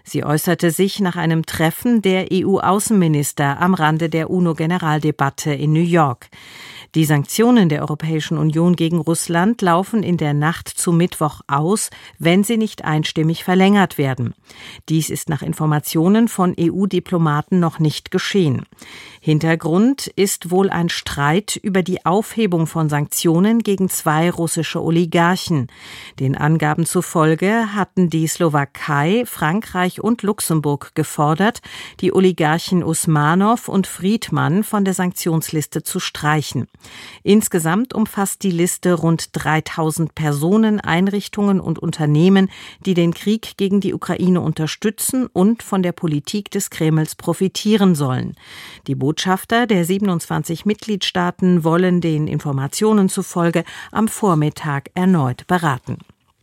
Sie äußerte sich nach einem Treffen der EU-Außenminister am Rande der UNO-Generaldebatte in New York. Die Sanktionen der Europäischen Union gegen Russland laufen in der Nacht zu Mittwoch aus, wenn sie nicht einstimmig verlängert werden. Dies ist nach Informationen von EU-Diplomaten noch nicht geschehen. Hintergrund ist wohl ein Streit über die Aufhebung von Sanktionen gegen 2 russische Oligarchen. Den Angaben zufolge hatten die Slowakei, Frankreich und Luxemburg gefordert, die Oligarchen Usmanow und Friedmann von der Sanktionsliste zu streichen. Insgesamt umfasst die Liste rund 3000 Personen, Einrichtungen und Unternehmen, die den Krieg gegen die Ukraine unterstützen und von der Politik des Kremls profitieren sollen. Die Botschafter der 27 Mitgliedstaaten wollen den Informationen zufolge am Vormittag erneut beraten.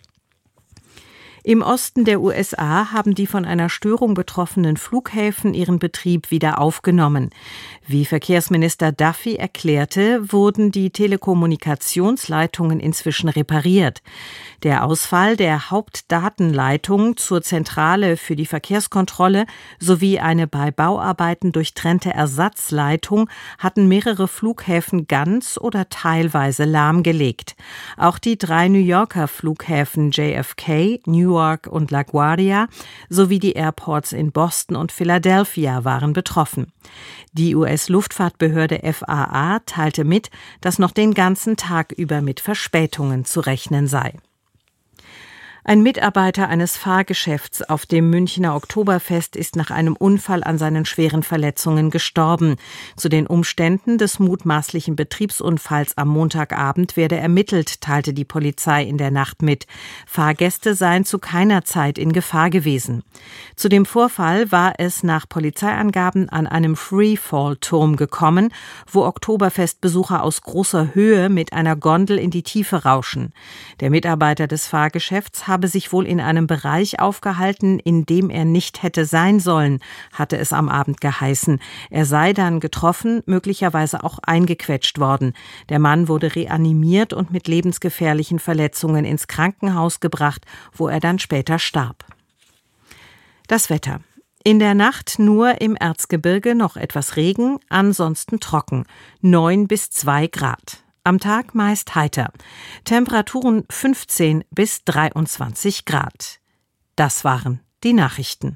Im Osten der USA haben die von einer Störung betroffenen Flughäfen ihren Betrieb wieder aufgenommen. Wie Verkehrsminister Duffy erklärte, wurden die Telekommunikationsleitungen inzwischen repariert. Der Ausfall der Hauptdatenleitung zur Zentrale für die Verkehrskontrolle sowie eine bei Bauarbeiten durchtrennte Ersatzleitung hatten mehrere Flughäfen ganz oder teilweise lahmgelegt. Auch die 3 New Yorker Flughäfen JFK, Newark und LaGuardia sowie die Airports in Boston und Philadelphia waren betroffen. Die US-Luftfahrtbehörde FAA teilte mit, dass noch den ganzen Tag über mit Verspätungen zu rechnen sei. Ein Mitarbeiter eines Fahrgeschäfts auf dem Münchner Oktoberfest ist nach einem Unfall an seinen schweren Verletzungen gestorben. Zu den Umständen des mutmaßlichen Betriebsunfalls am Montagabend werde ermittelt, teilte die Polizei in der Nacht mit. Fahrgäste seien zu keiner Zeit in Gefahr gewesen. Zu dem Vorfall war es nach Polizeiangaben an einem Freefall-Turm gekommen, wo Oktoberfestbesucher aus großer Höhe mit einer Gondel in die Tiefe rauschen. Der Mitarbeiter des Fahrgeschäfts habe sich wohl in einem Bereich aufgehalten, in dem er nicht hätte sein sollen, hatte es am Abend geheißen. Er sei dann getroffen, möglicherweise auch eingequetscht worden. Der Mann wurde reanimiert und mit lebensgefährlichen Verletzungen ins Krankenhaus gebracht, wo er dann später starb. Das Wetter. In der Nacht nur im Erzgebirge noch etwas Regen, ansonsten trocken, 9 bis 2 Grad. Am Tag meist heiter. Temperaturen 15 bis 23 Grad. Das waren die Nachrichten.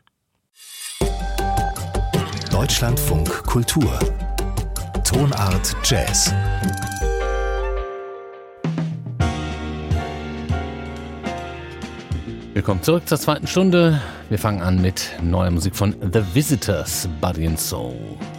Deutschlandfunk Kultur. Tonart Jazz. Willkommen zurück zur zweiten Stunde. Wir fangen an mit neuer Musik von The Visitors, Body and Soul.